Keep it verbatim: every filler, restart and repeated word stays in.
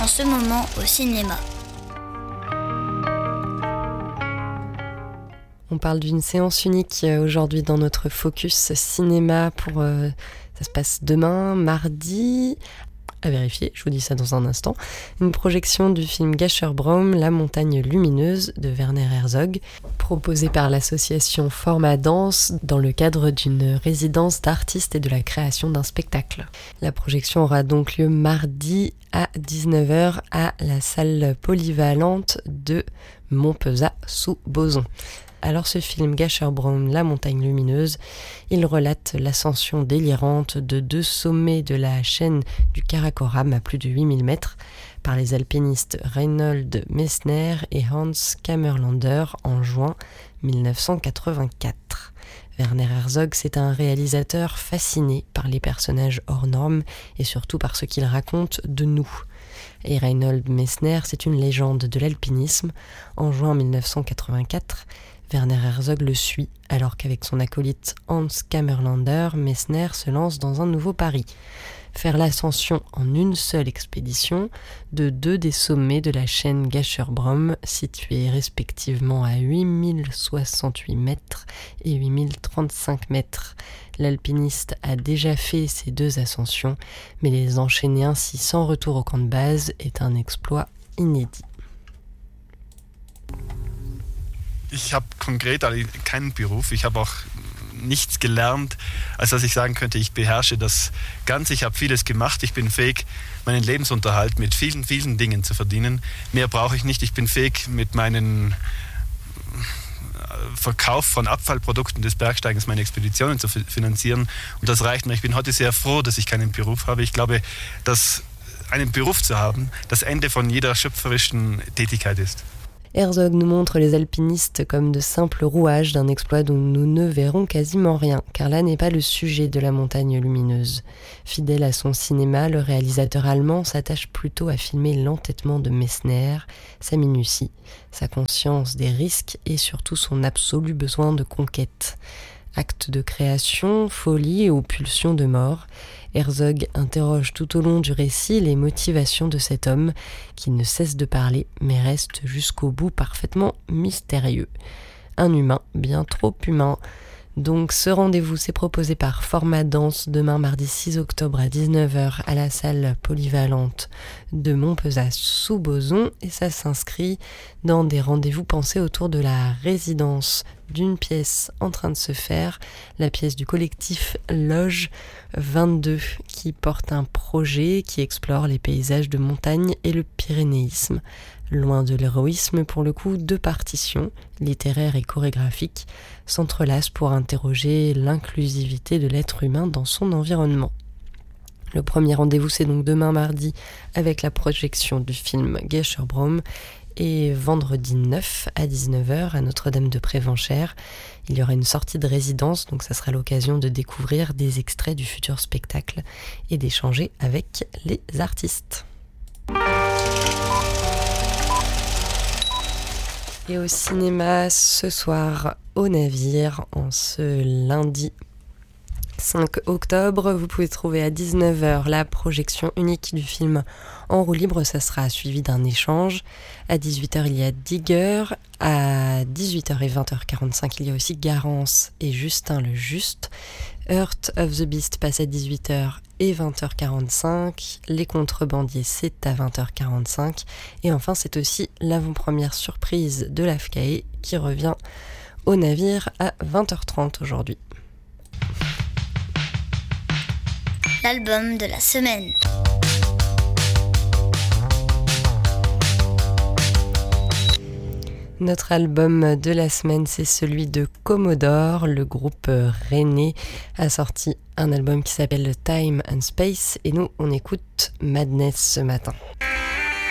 en ce moment au cinéma. On parle d'une séance unique aujourd'hui dans notre focus cinéma pour euh, ça se passe demain, mardi, à vérifier, je vous dis ça dans un instant. Une projection du film Gasherbrum, La montagne lumineuse de Werner Herzog, proposée par l'association Format Danse dans le cadre d'une résidence d'artistes et de la création d'un spectacle. La projection aura donc lieu mardi à dix-neuf heures à la salle polyvalente de Montpezat sous Bozon. Alors ce film Gasherbrum, La montagne lumineuse, il relate l'ascension délirante de deux sommets de la chaîne du Karakoram à plus de huit mille mètres par les alpinistes Reinhold Messner et Hans Kammerlander en juin dix-neuf cent quatre-vingt-quatre. Werner Herzog, c'est un réalisateur fasciné par les personnages hors normes et surtout par ce qu'il raconte de nous. Et Reinhold Messner, c'est une légende de l'alpinisme. En juin dix-neuf cent quatre-vingt-quatre, Werner Herzog le suit, alors qu'avec son acolyte Hans Kammerlander, Messner se lance dans un nouveau pari. Faire l'ascension en une seule expédition de deux des sommets de la chaîne Gasherbrum, situés respectivement à huit mille soixante-huit mètres et huit mille trente-cinq mètres. L'alpiniste a déjà fait ces deux ascensions, mais les enchaîner ainsi sans retour au camp de base est un exploit inédit. Ich habe konkret keinen Beruf, ich habe auch nichts gelernt, als dass ich sagen könnte, ich beherrsche das Ganze. Ich habe vieles gemacht, ich bin fähig, meinen Lebensunterhalt mit vielen, vielen Dingen zu verdienen. Mehr brauche ich nicht, ich bin fähig, mit meinem Verkauf von Abfallprodukten des Bergsteigens meine Expeditionen zu finanzieren. Und das reicht mir. Ich bin heute sehr froh, dass ich keinen Beruf habe. Ich glaube, dass einen Beruf zu haben, das Ende von jeder schöpferischen Tätigkeit ist. Herzog nous montre les alpinistes comme de simples rouages d'un exploit dont nous ne verrons quasiment rien, car là n'est pas le sujet de La montagne lumineuse. Fidèle à son cinéma, le réalisateur allemand s'attache plutôt à filmer l'entêtement de Messner, sa minutie, sa conscience des risques et surtout son absolu besoin de conquête. Acte de création, folie ou pulsion de mort, Herzog interroge tout au long du récit les motivations de cet homme qui ne cesse de parler mais reste jusqu'au bout parfaitement mystérieux. Un humain bien trop humain. Donc ce rendez-vous s'est proposé par Format Danse demain mardi six octobre à dix-neuf heures à la salle polyvalente de Montpezat sous Bozon et ça s'inscrit dans des rendez-vous pensés autour de la résidence d'une pièce en train de se faire, la pièce du collectif Loge vingt-deux qui porte un projet qui explore les paysages de montagne et le pyrénéisme. Loin de l'héroïsme, pour le coup, deux partitions, littéraires et chorégraphiques, s'entrelacent pour interroger l'inclusivité de l'être humain dans son environnement. Le premier rendez-vous, c'est donc demain mardi avec la projection du film Gasherbrum et vendredi neuf à dix-neuf heures à Notre-Dame-de-Prévenchères. Il y aura une sortie de résidence, donc ça sera l'occasion de découvrir des extraits du futur spectacle et d'échanger avec les artistes. Et au cinéma ce soir au Navire en ce lundi cinq octobre, vous pouvez trouver à dix-neuf heures la projection unique du film en roue libre, ça sera suivi d'un échange. À dix-huit heures il y a Digger, à dix-huit heures et vingt heures quarante-cinq il y a aussi Garance et Justin le Juste. Heart of the Beast passe à dix-huit heures et vingt heures quarante-cinq, Les Contrebandiers c'est à vingt heures quarante-cinq et enfin c'est aussi l'avant-première surprise de l'A F K E qui revient au Navire à vingt heures trente aujourd'hui. L'album de la semaine. Notre album de la semaine, c'est celui de Commodore. Le groupe rennais a sorti un album qui s'appelle Time and Space et nous, on écoute Madness ce matin.